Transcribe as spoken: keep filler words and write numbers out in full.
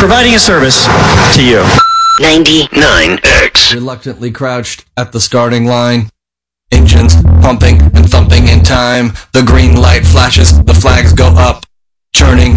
providing a service to you. ninety-nine X. Reluctantly crouched at the starting line. Engines pumping and thumping in time. The green light flashes, the flags go up. Churning